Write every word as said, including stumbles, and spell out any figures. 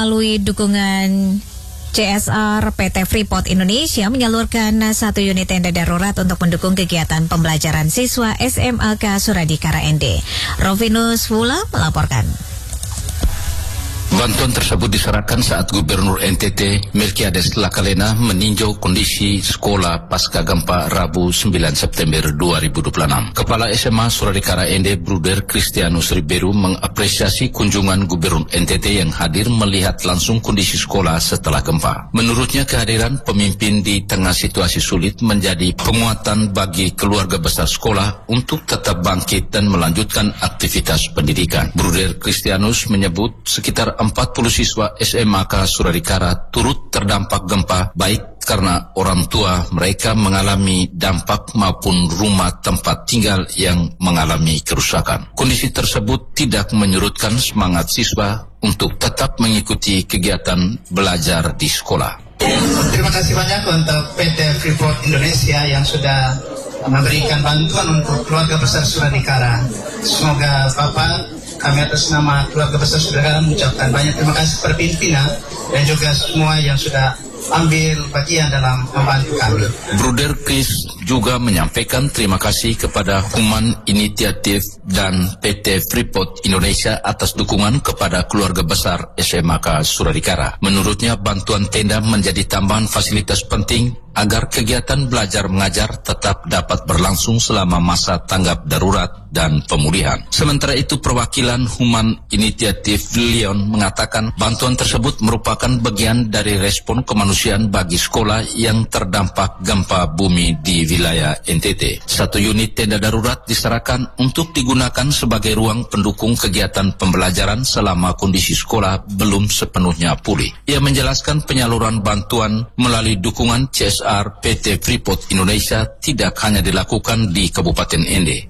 Melalui dukungan C S R, P T Freeport Indonesia menyalurkan satu unit tenda darurat untuk mendukung kegiatan pembelajaran siswa S M A K Suradikara N D. Rovinus Fula melaporkan. Bantuan tersebut diserahkan saat Gubernur N T T Melkiades Lakalena meninjau kondisi sekolah pasca gempa Rabu sembilan September dua ribu dua puluh enam. Kepala S M A Suradikara N D Bruder Christianus Ribeiro mengapresiasi kunjungan Gubernur N T T yang hadir melihat langsung kondisi sekolah setelah gempa. Menurutnya kehadiran pemimpin di tengah situasi sulit menjadi penguatan bagi keluarga besar sekolah untuk tetap bangkit dan melanjutkan aktivitas pendidikan. Bruder Christianus menyebut sekitar empat puluh siswa S M A K Suradikara turut terdampak gempa, baik karena orang tua mereka mengalami dampak maupun rumah tempat tinggal yang mengalami kerusakan. Kondisi tersebut tidak menyurutkan semangat siswa untuk tetap mengikuti kegiatan belajar di sekolah. Terima kasih banyak untuk P T Freeport Indonesia yang sudah memberikan bantuan untuk keluarga besar Suradikara. Semoga Bapak, kami atas nama keluarga besar Suradikara mengucapkan banyak terima kasih kepada pimpinan dan juga semua yang sudah ambil bagian dalam membantu kami. Bruder Chris juga menyampaikan terima kasih kepada Human Initiative dan P T Freeport Indonesia atas dukungan kepada keluarga besar S M A K Suradikara. Menurutnya bantuan tenda menjadi tambahan fasilitas penting agar kegiatan belajar mengajar tetap dapat berlangsung selama masa tanggap darurat dan pemulihan. Sementara itu perwakilan Human Initiative Lyon mengatakan bantuan tersebut merupakan bagian dari respon kemanusiaan bagi sekolah yang terdampak gempa bumi di wilayah N T T. Satu unit tenda darurat diserahkan untuk digunakan sebagai ruang pendukung kegiatan pembelajaran selama kondisi sekolah belum sepenuhnya pulih. Ia menjelaskan penyaluran bantuan melalui dukungan C S R P T Freeport Indonesia tidak hanya dilakukan di Kabupaten N D.